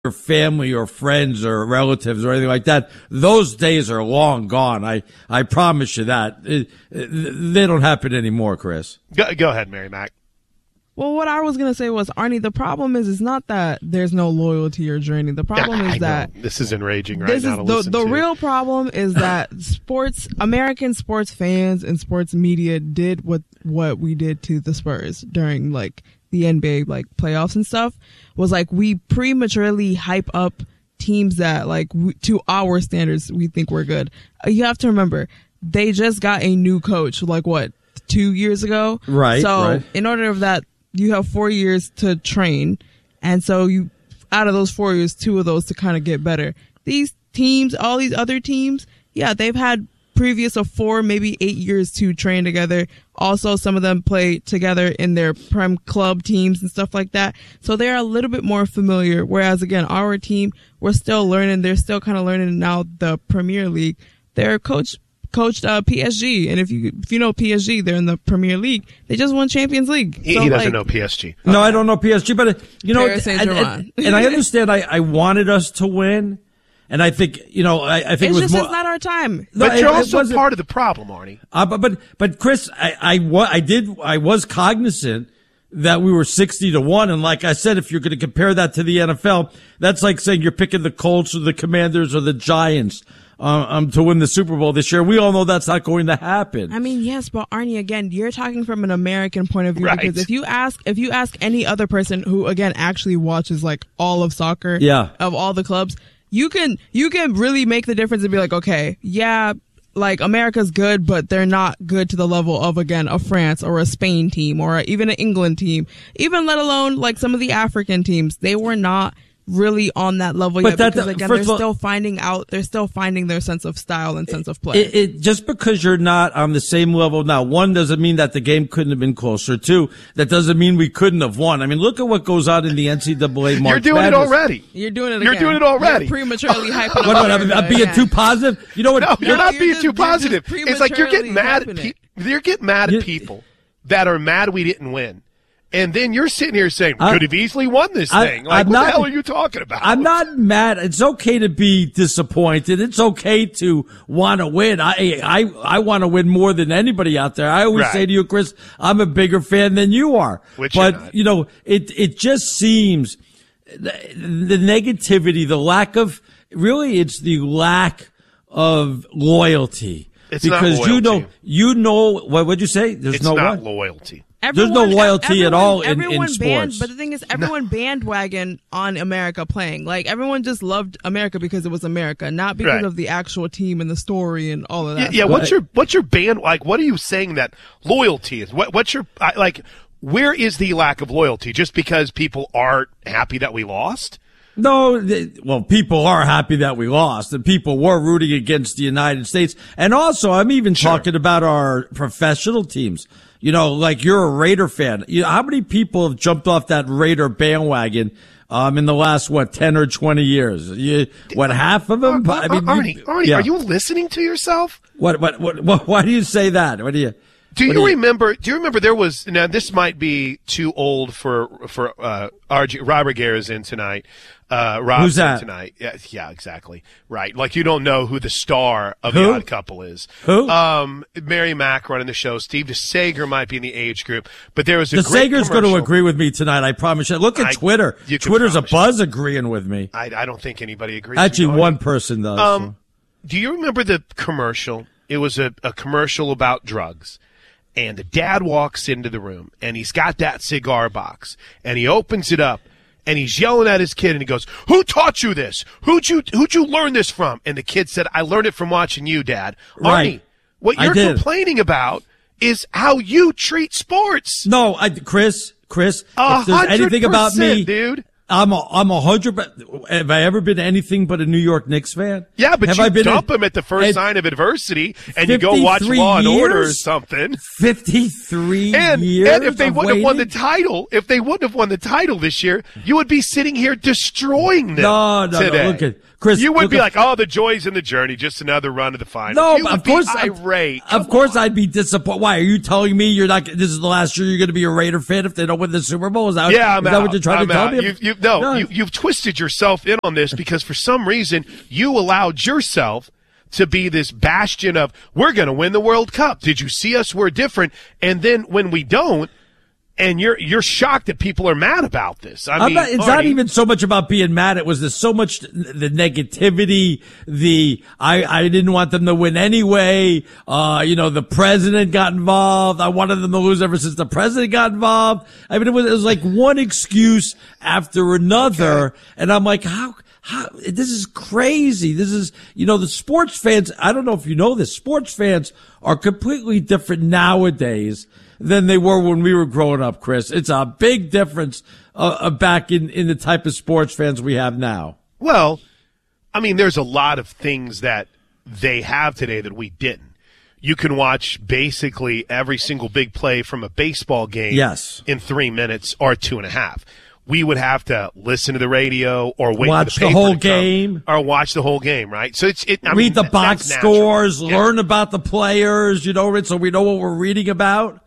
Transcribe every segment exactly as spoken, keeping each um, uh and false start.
your family or friends or relatives or anything like that. Those days are long gone. I, I promise you that. It, it, they don't happen anymore, Chris. Go, go ahead, Mary Mac. Well, what I was going to say was, Arnie, the problem is, is not that there's no loyalty or journey. The problem I is know. that This is enraging right this now is to the, listen the to. real problem is that sports, American sports fans and sports media did what, what we did to the Spurs during like the N B A like playoffs and stuff, was like we prematurely hype up teams that like w- to our standards we think we're good. Uh, you have to remember, they just got a new coach like what, two years ago? Right. So right. in order of that, you have four years to train. And so you, out of those four years, two of those to kind of get better. These teams, all these other teams, yeah, they've had previous of four, maybe eight years to train together. Also, some of them play together in their prem club teams and stuff like that. So they're a little bit more familiar. Whereas again, our team, we're still learning. They're still kind of learning now the Premier League. They're coach, coached, uh, P S G. And if you, if you know P S G, they're in the Premier League. They just won Champions League. He, so, he doesn't like, know P S G. No, I don't know P S G, but uh, you know, Paris and, Saint-Germain. and, and I understand. I, I wanted us to win, and I think you know, I, I think It's it was just more. it's not our time. No, But it- you're it also wasn't- part of the problem, Arnie. Uh, but but but Chris, I I, wa- I did I was cognizant that we were sixty to one, and like I said, if you're going to compare that to the N F L, that's like saying you're picking the Colts or the Commanders or the Giants uh, um to win the Super Bowl this year. We all know that's not going to happen. I mean, yes, but Arnie, again, you're talking from an American point of view Right. because if you ask, if you ask any other person who, again, actually watches like all of soccer, Yeah. of all the clubs, you can, you can really make the difference and be like, okay, yeah, like America's good, but they're not good to the level of, again, a France or a Spain team or even an England team, even let alone like some of the African teams. They were not really on that level But yet that- because again, first they're of all- still finding out, they're still finding their sense of style and sense of play. It, it just because you're not on the same level now, one doesn't mean that the game couldn't have been closer. Two, that doesn't mean we couldn't have won. I mean, look at what goes on in the N C double A March You're doing it Madness. already. You're doing it You're again. doing it already. You're prematurely hyping What, up what, I'm, America I'm being again. too positive. You know what? No, you're not you're being just- too you're just positive. It's like you're getting mad at prematurely people. You're getting mad You- at people that are mad we didn't win. And then you're sitting here saying, we I- could have easily won this I- thing. Like, I'm what not- the hell are you talking about? I'm not mad. It's okay to be disappointed. It's okay to want to win. I I I want to win more than anybody out there. I always Right. say to you, Chris, I'm a bigger fan than you are. Which you're but not. you know, it it just seems the, the negativity, the lack of really, it's the lack of loyalty. It's not because you know loyalty. you know what would you say? There's It's no not what? loyalty. There's no loyalty at all in- in everyone banned, sports. but the thing is, everyone bandwagon on America playing. Like everyone just loved America because it was America, not because Right. of the actual team and the story and all of Yeah, that. yeah. stuff. What's your what's your band like? What are you saying that loyalty is? What what's your I- like? Where is the lack of loyalty? Just because people aren't happy that we lost? No, th- well, people are happy that we lost, and people were rooting against the United States. And also, I'm even Sure. talking about our professional teams. You know, like you're a Raider fan. You know, how many people have jumped off that Raider bandwagon um, in the last, what, ten or twenty years? You, what, half of them? Ar- I mean, Ar- Arnie, you- Arnie, yeah. are you listening to yourself? What, what, what, what, why do you say that? What do you? Do what you remember? Do you remember there was now? This might be too old for for uh, R G. Robert Gare is in tonight. Uh, Rob's Who's that? in tonight? Yeah, yeah, exactly. Right. Like you don't know who the star of Who? The Odd Couple is. Who? Um, Mary Mack running the show. Steve DeSager might be in the age group, but there was a The great Sager's going to commercial. agree with me tonight. I promise you. Look at I- Twitter. you can Twitter's a promise buzz agreeing with me. I, I don't think anybody agrees. Actually, with you, one Arnie. person does. Um, do you remember the commercial? It was a, a commercial about drugs. And the dad walks into the room, and he's got that cigar box, and he opens it up, and he's yelling at his kid, and he goes, "Who taught you this? Who'd you who'd you learn this from?" And the kid said, "I learned it from watching you, Dad." Right. Arnie, what I you're did. complaining about is how you treat sports. No, I, Chris, Chris, A if there's hundred anything about me, percent, dude. I'm a, I'm a hundred. but Have I ever been anything but a New York Knicks fan? Yeah, but have you I been dump a- him at the first at sign of adversity, and you go watch fifty-three Law and Order or years? something. fifty-three And, years. and if they of wouldn't have won the waiting? title, if they wouldn't have won the title this year, you would be sitting here destroying them no, no, today. no. Look at Chris, You would look be at- like, oh, the joys in the journey, just another run to the final. No, you would of course, be irate. Of course, I'd be disappointed. Why are you telling me you're not? This is the last year you're going to be a Raider fan if they don't win the Super Bowl? Is that, Yeah, I'm is out. that what you're trying I'm to tell out. me? You, you, no, No. You, you've twisted yourself in on this because for some reason you allowed yourself to be this bastion of, we're going to win the World Cup. Did you see us? We're different. And then when we don't, and you're you're shocked that people are mad about this. I I'm mean, not, it's Arnie, not even so much about being mad. It was there's so much the negativity. The I I didn't want them to win anyway. Uh, you know, the president got involved. I wanted them to lose ever since the president got involved. I mean, it was it was like one excuse after another, Okay. and I'm like, how. How, this is crazy. This is, you know, the sports fans, I don't know if you know this, sports fans are completely different nowadays than they were when we were growing up, Chris. It's a big difference uh, uh, back in, in the type of sports fans we have now. Well, I mean, there's a lot of things that they have today that we didn't. You can watch basically every single big play from a baseball game Yes. in three minutes or two and a half. We would have to listen to the radio or wait Watch for the the, paper whole to come, game. or watch the whole game, right? So it's it. I Read mean, the that- box that's natural. scores, Yeah. learn about the players, you know, so we know what we're reading about.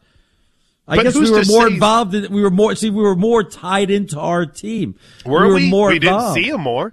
I But guess we who's were to more say- involved in, we were more, see, we were more tied into our team. Were we? we? Were more we didn't involved. see him more.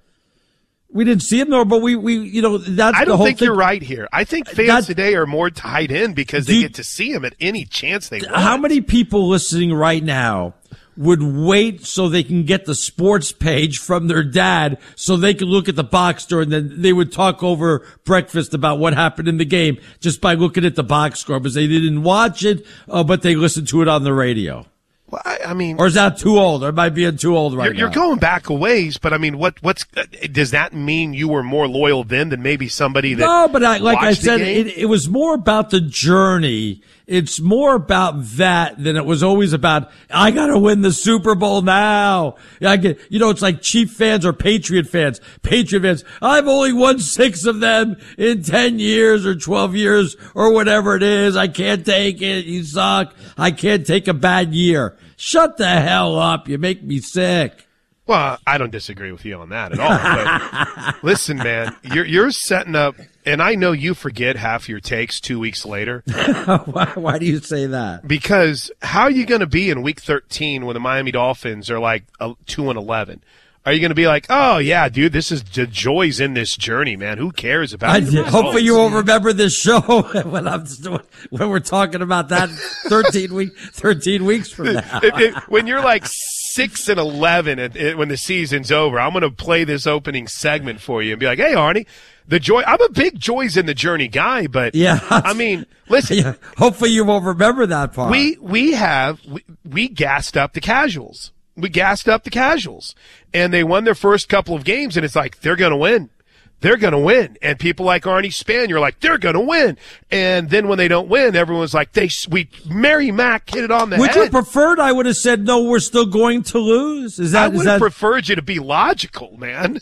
We didn't see him though, but we, we, you know, that's I the don't whole think thing. you're right here. I think fans That- today are more tied in because Do they you- get to see him at any chance they want. How many people listening right now would wait so they can get the sports page from their dad so they can look at the box score and then they would talk over breakfast about what happened in the game just by looking at the box score because they didn't watch it, uh, but they listened to it on the radio? Well, I, I mean, Or is that too old? Or am I being too old right you're, you're now? going back a ways, but I mean, what what's uh, does that mean? You were more loyal then than maybe somebody that No, but I, like I watched the said, game? it, it was more about the journey. It's more about that than it was always about, I gotta win the Super Bowl now. I get, you know, it's like Chief fans or Patriot fans. Patriot fans, I've only won six of them in ten years or twelve years or whatever it is. I can't take it. You suck. I can't take a bad year. Shut the hell up. You make me sick. Well, I don't disagree with you on that at all. But listen, man, you're you're setting up, and I know you forget half your takes two weeks later. why, why do you say that? Because how are you going to be in Week thirteen when the Miami Dolphins are like uh, two and eleven? Are you going to be like, oh yeah, dude, this is the joys in this journey, man? Who cares about? I the did. results? Hopefully you will remember this show when I'm when we're talking about that thirteen week thirteen weeks from now. It- it- when you're like six and eleven, and it, when the season's over, I'm going to play this opening segment for you and be like, "Hey, Arnie, the joy." I'm a big joys in the journey guy, but Yeah. I mean, listen, Yeah, hopefully you won't remember that part. we we have we, we gassed up the casuals. We gassed up the casuals, and they won their first couple of games, and it's like they're going to win. They're going to win. And people like Arnie Span, you're like, they're going to win. And then when they don't win, everyone's like, they, we, Mary Mack hit it on the Would you head. have preferred I would have said no, we're still going to lose? Is I that is would that have preferred you to be logical, man.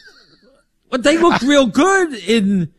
but they looked real good in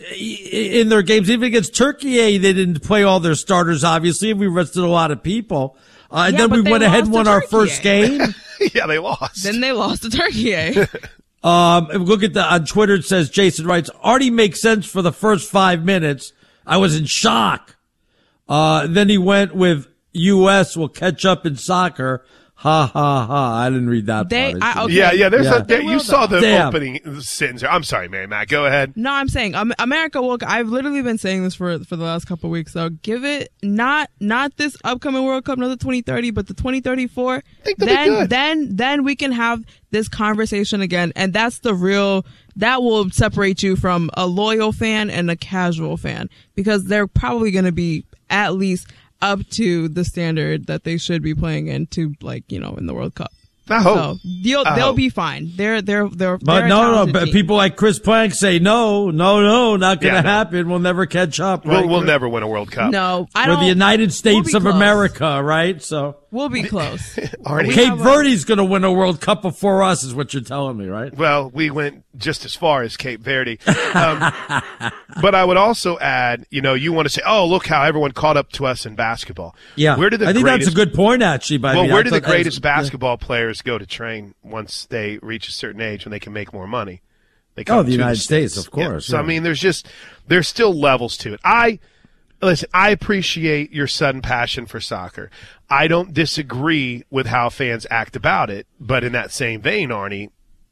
in their games. Even against Turkey, they didn't play all their starters, obviously, and we rested a lot of people. Uh, and Yeah, then but we they went ahead and lost won to our Turkey. first game. Yeah, they lost. Then they lost to Turkey. Eh? Um, if we look at the, on Twitter, it says, Jason writes, Artie makes sense for the first five minutes. I was in shock. Uh, then he went with U S will catch up in soccer. Ha ha ha. I didn't read that They- part. I- okay. yeah, yeah. There's Yeah. a there, you saw the Damn. opening sentence. there. I'm sorry, Mary Mack. Go ahead. No, I'm saying um, America will. I've literally been saying this for for the last couple of weeks. So give it not not this upcoming World Cup, not the twenty thirty, but the twenty thirty-four. think they'll be Then good. then then we can have this conversation again, and that's the real. That will separate you from a loyal fan and a casual fan because they're probably going to be at least up to the standard that they should be playing in to, like, you know, in the World Cup. I hope. So you'll, I they'll hope. be fine. They're they're they're. But they're a no, no, talented but team. people like Chris Plank say, no, no, no, not going to Yeah, no. happen. We'll never catch up. We'll, right, we'll Chris? never win a World Cup. No, I We're don't. the United States we'll of be close. America, right? So We'll be close. Arnie. We Cape have a- Verde's going to win a World Cup before us is what you're telling me, right? Well, we went just as far as Cape Verde. Um, but I would also add, you know, you want to say, oh, look how everyone caught up to us in basketball. Yeah. Where did the I think greatest, that's a good point, actually, by Well, me. where I do the thought- greatest yeah. basketball players go to train once they reach a certain age when they can make more money? They come oh, the to United the States, States, of course. Yeah. So yeah. I mean, there's just there's still levels to it. I listen. I appreciate your sudden passion for soccer. I don't disagree with how fans act about it, but in that same vein, Arnie,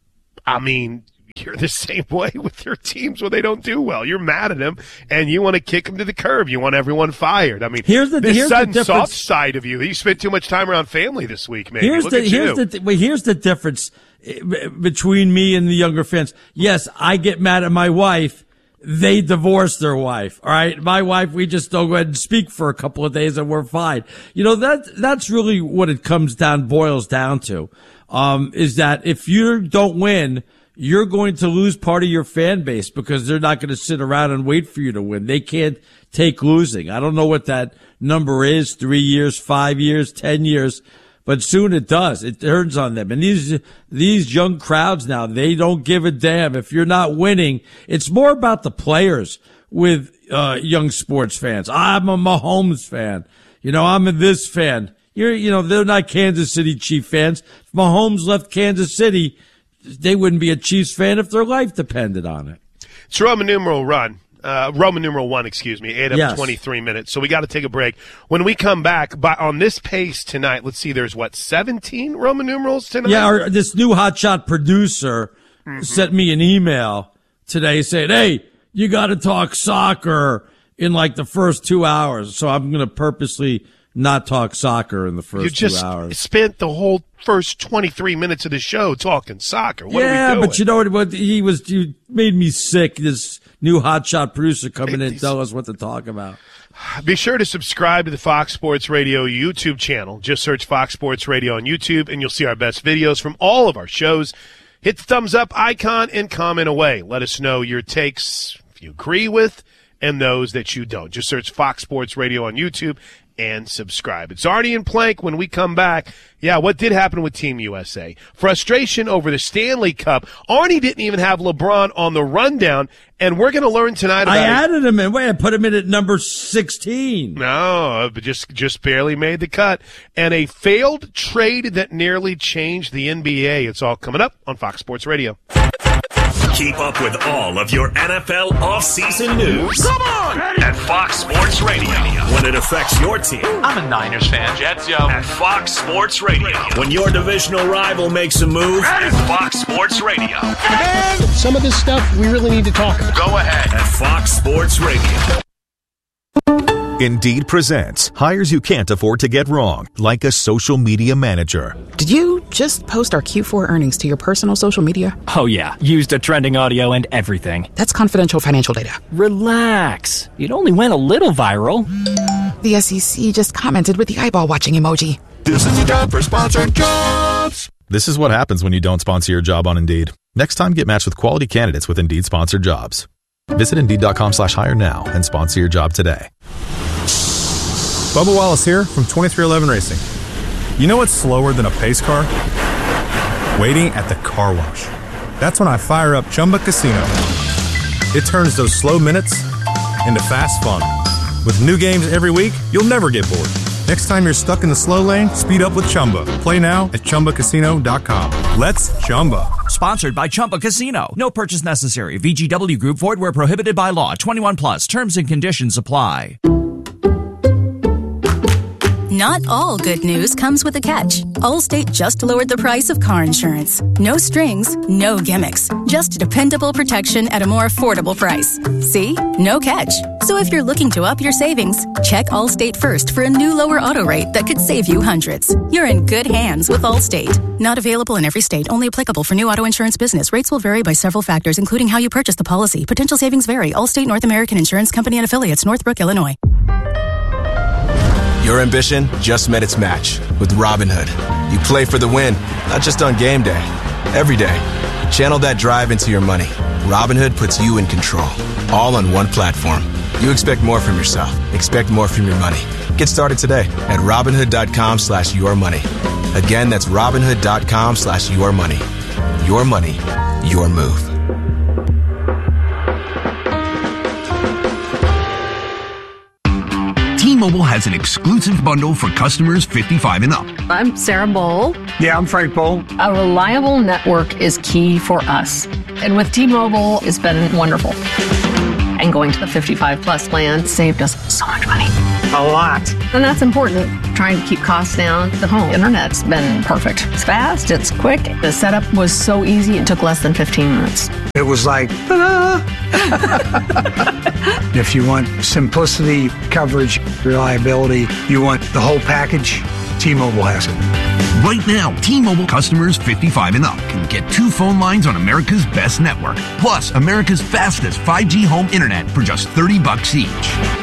I mean, you're the same way with your teams when they don't do well. You're mad at them, and you want to kick them to the curb. You want everyone fired. I mean, here's the this here's sudden the soft side of you. You spent too much time around family this week, man. Here's Look the at here's you. the well, here's the difference between me and the younger fans. Yes, I get mad at my wife. They divorced their wife. All right. My wife, we just don't go ahead and speak for a couple of days and we're fine. You know, that, that's really what it comes down, boils down to, um, is that if you don't win, you're going to lose part of your fan base because they're not going to sit around and wait for you to win. They can't take losing. I don't know what that number is, three years, five years, ten years. But soon it does. It turns on them. And these, these young crowds now, they don't give a damn. If you're not winning, it's more about the players with, uh, young sports fans. I'm a Mahomes fan. You know, I'm a this fan. You're, you know, they're not Kansas City Chief fans. If Mahomes left Kansas City, they wouldn't be a Chiefs fan if their life depended on it. It's Roman numeral run. Uh, Roman numeral one, excuse me, eight up yes. twenty-three minutes. So we got to take a break. When we come back, by, on this pace tonight, let's see, there's what, seventeen Roman numerals tonight? Yeah, our, this new hotshot producer mm-hmm. sent me an email today saying, hey, you got to talk soccer in like the first two hours. So I'm going to purposely not talk soccer in the first you just two hours. Spent the whole first twenty-three minutes of the show talking soccer. What yeah, are we doing? but you know what, what he was, he made me sick. This new hotshot producer coming in and tell us what to talk about. Be sure to subscribe to the Fox Sports Radio YouTube channel. Just search Fox Sports Radio on YouTube, and you'll see our best videos from all of our shows. Hit the thumbs up icon and comment away. Let us know your takes, if you agree with, and those that you don't. Just search Fox Sports Radio on YouTube and subscribe. It's Arnie and Plank. When we come back, yeah, what did happen with Team U S A? Frustration over the Stanley Cup. Arnie didn't even have LeBron on the rundown, and we're going to learn tonight about I it. added him in. Wait, I put him in at number sixteen. No, but just just barely made the cut. And a failed trade that nearly changed the N B A. It's all coming up on Fox Sports Radio. Keep up with all of your N F L offseason news. Come on! At Fox Sports Radio. When it affects your team. I'm a Niners fan. Jets, yo. At Fox Sports Radio. When your divisional rival makes a move. At Fox Sports Radio. And some of this stuff we really need to talk about. Go ahead. At Fox Sports Radio. Indeed presents hires you can't afford to get wrong, like a social media manager. Did you just post our Q four earnings to your personal social media? Oh yeah, used a trending audio and everything. That's confidential financial data. Relax. It only went a little viral. The S E C just commented with the eyeball watching emoji. This is the job for sponsored jobs. This is what happens when you don't sponsor your job on Indeed. Next time, get matched with quality candidates with Indeed sponsored jobs. Visit Indeed.com slash hire now and sponsor your job today. Bubba Wallace here from twenty-three eleven Racing. You know what's slower than a pace car? Waiting at the car wash. That's when I fire up Chumba Casino. It turns those slow minutes into fast fun. With new games every week, you'll never get bored. Next time you're stuck in the slow lane, speed up with Chumba. Play now at Chumba Casino dot com. Let's Chumba. Sponsored by Chumba Casino. No purchase necessary. V G W Group. Void where prohibited by law. twenty-one plus. Terms and conditions apply. Not all good news comes with a catch. Allstate just lowered the price of car insurance. No strings, no gimmicks. Just dependable protection at a more affordable price. See? No catch. So if you're looking to up your savings, check Allstate first for a new lower auto rate that could save you hundreds. You're in good hands with Allstate. Not available in every state. Only applicable for new auto insurance business. Rates will vary by several factors, including how you purchase the policy. Potential savings vary. Allstate North American Insurance Company and Affiliates, Northbrook, Illinois. Your ambition just met its match with Robinhood. You play for the win, not just on game day, every day. Channel that drive into your money. Robinhood puts you in control, all on one platform. You expect more from yourself. Expect more from your money. Get started today at Robinhood.com slash your money. Again, that's Robinhood.com slash your money. Your money, your move. T-Mobile has an exclusive bundle for customers fifty-five and up. I'm Sarah Bowl. Yeah, I'm Frank Bowl. A reliable network is key for us. And with T-Mobile, it's been wonderful. And going to the fifty-five plus plan saved us so much money. A lot. And that's important. Trying to keep costs down. The home internet's been perfect. It's fast, it's quick. The setup was so easy, it took less than fifteen minutes. It was like, ta-da! If you want simplicity, coverage, reliability, you want the whole package, T-Mobile has it. Right now, T-Mobile customers fifty-five and up can get two phone lines on America's best network, plus America's fastest five G home internet for just thirty bucks each.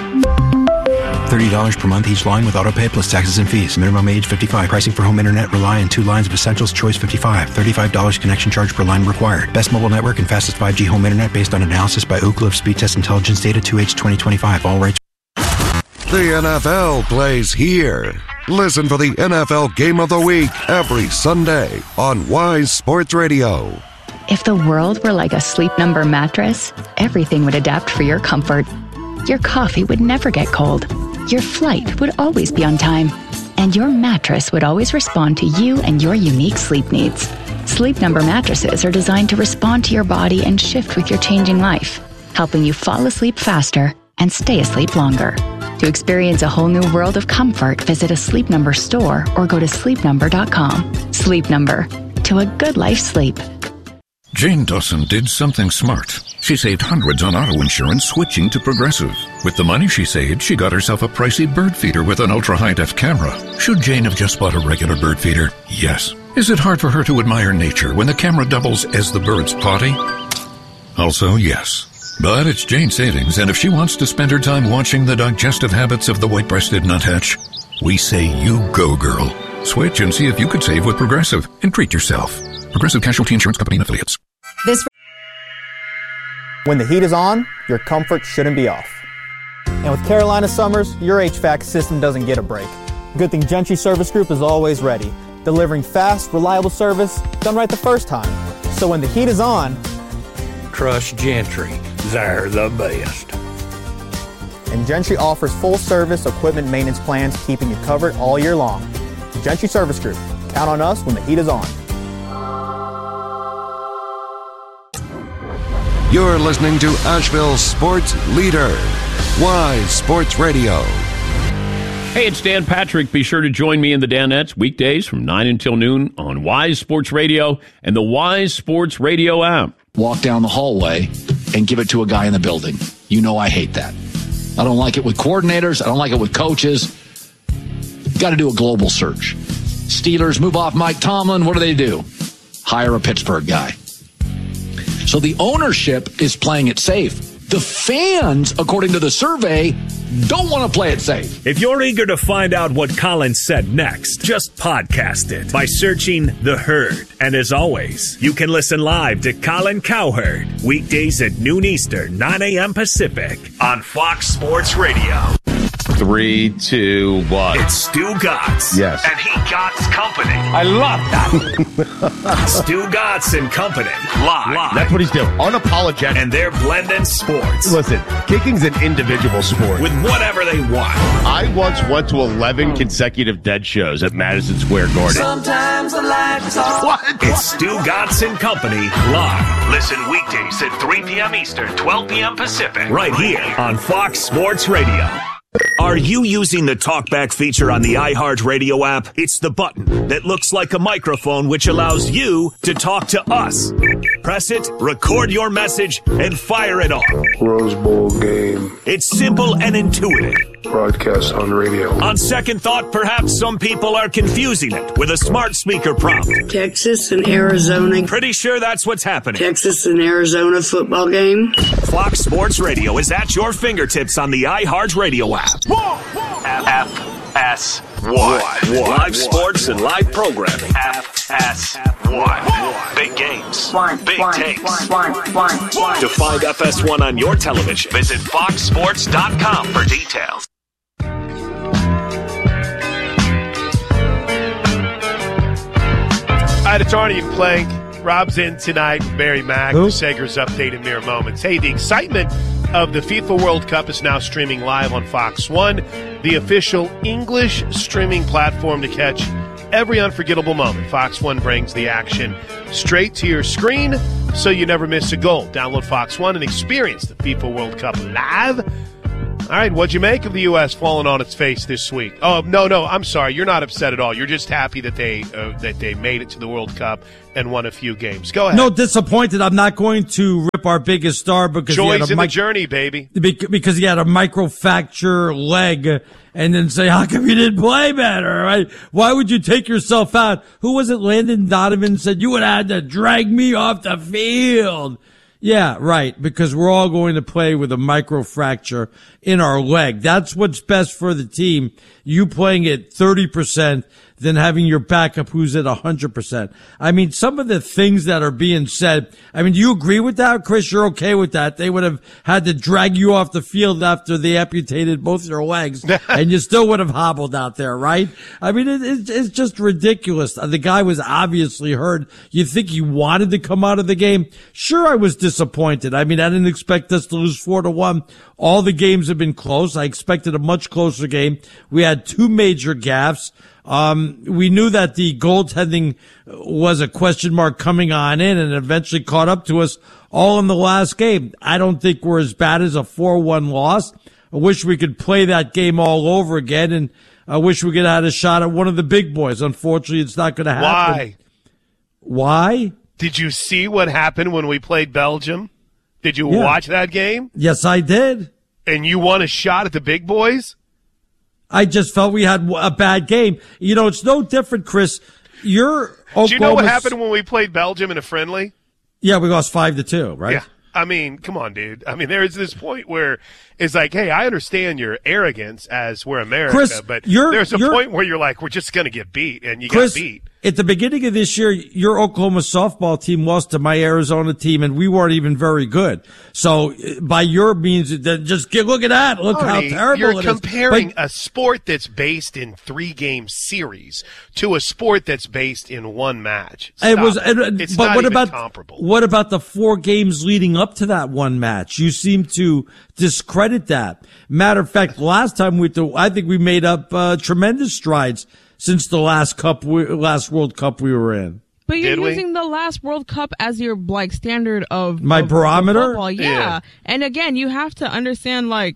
thirty dollars per month each line with autopay plus taxes and fees. Minimum age fifty-five. Pricing for home internet rely on two lines of Essentials Choice fifty-five. thirty-five dollars connection charge per line required. Best mobile network and fastest five G home internet based on analysis by Ookla of Speed Test Intelligence Data two H twenty twenty-five. All rights. The N F L plays here. Listen for the N F L Game of the Week every Sunday on Wise Sports Radio. If the world were like a Sleep Number mattress, everything would adapt for your comfort. Your coffee would never get cold. Your flight would always be on time. And your mattress would always respond to you and your unique sleep needs. Sleep Number mattresses are designed to respond to your body and shift with your changing life, helping you fall asleep faster and stay asleep longer. To experience a whole new world of comfort, visit a Sleep Number store or go to sleep number dot com. Sleep Number. To a good life sleep. Jane Dawson did something smart. She saved hundreds on auto insurance switching to Progressive. With the money she saved, she got herself a pricey bird feeder with an ultra-high-def camera. Should Jane have just bought a regular bird feeder? Yes. Is it hard for her to admire nature when the camera doubles as the bird's potty? Also, yes. But it's Jane's savings, and if she wants to spend her time watching the digestive habits of the white-breasted nuthatch, we say you go, girl. Switch and see if you could save with Progressive and treat yourself. Progressive Casualty Insurance Company and Affiliates. This When the heat is on, your comfort shouldn't be off. And with Carolina Summers, your H V A C system doesn't get a break. Good thing Gentry Service Group is always ready, delivering fast, reliable service done right the first time. So when the heat is on, trust Gentry. They're the best. And Gentry offers full service equipment maintenance plans, keeping you covered all year long. Gentry Service Group. Count on us when the heat is on. You're listening to Asheville's sports leader, Wise Sports Radio. Hey, it's Dan Patrick. Be sure to join me in the Danettes weekdays from nine until noon on Wise Sports Radio and the Wise Sports Radio app. Walk down the hallway and give it to a guy in the building. You know I hate that. I don't like it with coordinators. I don't like it with coaches. Got to do a global search. Steelers move off Mike Tomlin. What do they do? Hire a Pittsburgh guy. So the ownership is playing it safe. The fans, according to the survey, don't want to play it safe. If you're eager to find out what Colin said next, just podcast it by searching The Herd. And as always, you can listen live to Colin Cowherd weekdays at noon Eastern, nine a.m. Pacific on Fox Sports Radio. Three, two, one. It's Stu Gotts. Yes. And he Gotts Company. I love that. Stu Gotts and Company. Live. Live. That's what he's doing. Unapologetic. And they're blending sports. Listen, kicking's an individual sport. With whatever they want. I once went to eleven consecutive dead shows at Madison Square Garden. Sometimes the lights off. What? It's Stu Gotts and Company. Live. Listen weekdays at three p.m. Eastern, twelve p.m. Pacific. Right here on Fox Sports Radio. Are you using the TalkBack feature on the iHeartRadio app? It's the button that looks like a microphone which allows you to talk to us. Press it, record your message, and fire it off. Rose Bowl game. It's simple and intuitive. Broadcast on radio. On second thought, perhaps some people are confusing it with a smart speaker prompt. Texas and Arizona. Pretty sure that's what's happening. Texas and Arizona football game. Fox Sports Radio is at your fingertips on the iHeartRadio app. F S one. Live sports and live programming. F S one. Big games. Big takes. To find F S one on your television, visit fox sports dot com for details. All right, it's Arnie and Plank. Rob's in tonight. Barry Mack. The Segers update in mere moments. Hey, the excitement of the FIFA World Cup is now streaming live on Fox one, the official English streaming platform to catch every unforgettable moment. Fox one brings the action straight to your screen so you never miss a goal. Download Fox One and experience the FIFA World Cup live. All right, what'd you make of the U S falling on its face this week? Oh, no, no, I'm sorry. You're not upset at all. You're just happy that they uh, that they made it to the World Cup and won a few games. Go ahead. No, disappointed. I'm not going to rip our biggest star because Joy's he had a in mic- the journey, baby. Because he had a microfracture leg and then say, how come you didn't play better? Right? Why would you take yourself out? Who was it? Landon Donovan said you would have had to drag me off the field. Yeah, right, because we're all going to play with a microfracture in our leg. That's what's best for the team. You playing at thirty percent than having your backup who's at one hundred percent. I mean, some of the things that are being said, I mean, do you agree with that, Chris? You're okay with that? They would have had to drag you off the field after they amputated both your legs, and you still would have hobbled out there, right? I mean, it, it, it's just ridiculous. The guy was obviously hurt. You think he wanted to come out of the game? Sure, I was disappointed. I mean, I didn't expect us to lose four to one. All the games have been close. I expected a much closer game. We had two major gaffes. Um, we knew that the goaltending was a question mark coming on in and eventually caught up to us all in the last game. I don't think we're as bad as a four one loss. I wish we could play that game all over again, and I wish we could have had a shot at one of the big boys. Unfortunately, it's not going to happen. Why? Why? Did you see what happened when we played Belgium? Did you Yeah. watch that game? Yes, I did. And you won a shot at the big boys? I just felt we had a bad game. You know, it's no different, Chris. You're Oklahoma. Do you know what happened when we played Belgium in a friendly? Yeah, we lost five to two, right? Yeah. I mean, come on, dude. I mean, there is this point where it's like, hey, I understand your arrogance as we're America, Chris, but you're- there's a you're- point where you're like, we're just going to get beat, and you Chris, got beat. at the beginning of this year, your Oklahoma softball team lost to my Arizona team, and we weren't even very good. So, uh, by your means, that- just get, look at that. Look Arnie, how terrible you're it is. comparing But- a sport that's based in three-game series to a sport that's based in one match. Stop It was, it. and- It's but not what even about comparable. what about the four games leading up to that one match? You seem to discredit that. Matter of fact, last time we, th- I think we made up uh, tremendous strides since the last cup, we, last World Cup we were in. But you're Did we? using the last World Cup as your like standard of My of- of barometer? football. Yeah. Yeah. And again, you have to understand, like,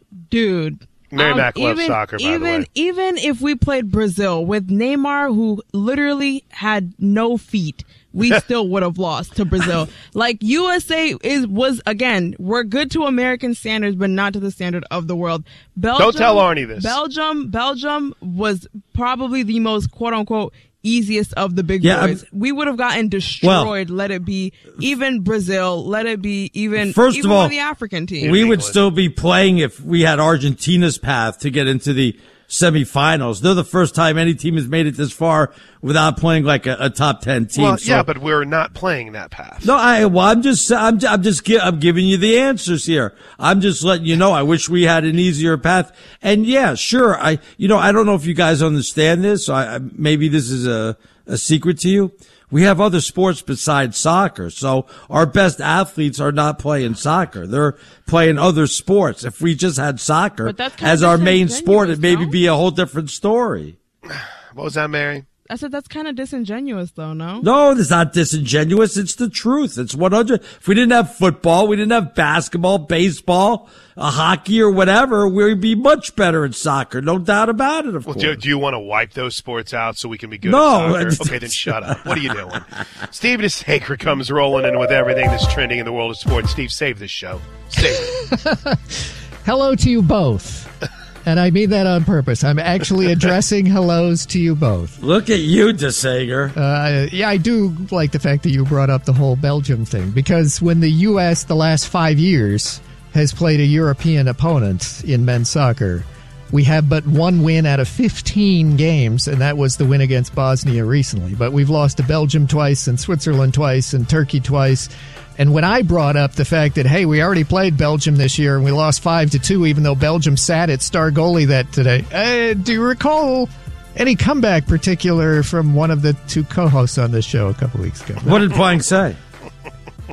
dude. Mary um, Mac loves even, soccer, by the even, way. Even if we played Brazil with Neymar, who literally had no feet, we still would have lost to Brazil. Like, U S A is was again, we're good to American standards, but not to the standard of the world. Belgium, Don't tell Arnie this. Belgium, Belgium was probably the most quote unquote easiest of the big Yeah, boys. I'm- We would have gotten destroyed. let it be even Brazil. Let it be even First even of all, one of the African teams. we would still be playing if we had Argentina's path to get into the semifinals. They're the first time any team has made it this far without playing like a, a top ten team. Well, So- yeah, but we're not playing that path. No, I, well, I'm just, I'm, I'm just, gi- I'm giving you the answers here. I'm just letting you know. I wish we had an easier path. And yeah, sure. I, you know, I don't know if you guys understand this. So I, I, maybe this is a, a secret to you. We have other sports besides soccer. So our best athletes are not playing soccer. They're playing other sports. If we just had soccer But that's kind as of our main disingenuous, sport, it maybe no? be a whole different story. What was that, Mary? I said that's kind of disingenuous, though. No. No, it's not disingenuous. It's the truth. It's one hundred. If we didn't have football, we didn't have basketball, baseball, uh, hockey, or whatever, we'd be much better at soccer. No doubt about it, of Well, course. do, do you want to wipe those sports out so we can be good No. at soccer? Okay, then shut up. What are you doing? Steve DeSager comes rolling in with everything that's trending in the world of sports. Steve, save this show. Save it. Hello to you both. And I mean that on purpose. I'm actually addressing hellos to you both. Look at you, DeSager. Uh, yeah, I do like the fact that you brought up the whole Belgium thing, because when the U S the last five years has played a European opponent in men's soccer, we have but one win out of fifteen games, and that was the win against Bosnia recently. But we've lost to Belgium twice and Switzerland twice and Turkey twice. And when I brought up the fact that, hey, we already played Belgium this year and we lost five to two, even though Belgium sat its star goalie that today, uh, do you recall any comeback particular from one of the two co-hosts on this show a couple weeks ago? What did Plank say?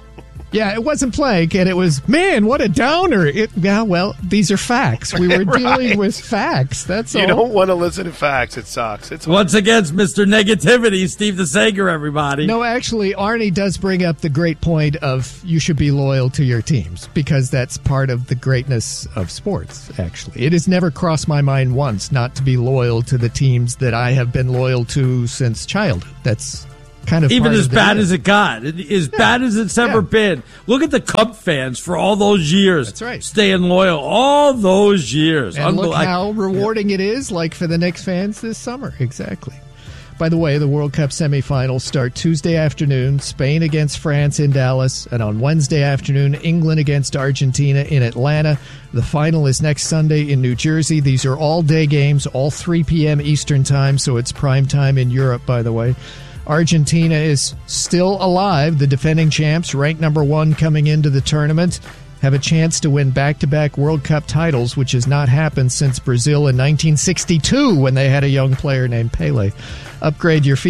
Yeah, it wasn't Plank, and it was, man, what a downer. It, yeah, well, these are facts. We were Right. dealing with facts. That's You all. don't want to listen to facts. It sucks. It's Once again, Mister Negativity, Steve DeSager, everybody. No, actually, Arnie does bring up the great point of you should be loyal to your teams because that's part of the greatness of sports, actually. It has never crossed my mind once not to be loyal to the teams that I have been loyal to since childhood. That's kind of Even part as of the bad deal. as it got, as Yeah. bad as it's ever Yeah. been. Look at the Cub fans for all those years. That's right. Staying loyal all those years. And look Unbel- how rewarding it is, like for the Knicks fans this summer. Exactly. By the way, the World Cup semifinals start Tuesday afternoon, Spain against France in Dallas, and on Wednesday afternoon, England against Argentina in Atlanta. The final is next Sunday in New Jersey. These are all-day games, all three p.m. Eastern time, so it's prime time in Europe, by the way. Argentina is still alive, the defending champs, ranked number one coming into the tournament, have a chance to win back-to-back World Cup titles, which has not happened since Brazil in nineteen sixty-two when they had a young player named Pele. Upgrade your